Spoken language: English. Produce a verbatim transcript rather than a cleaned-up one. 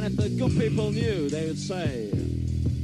if the good people knew, they would say.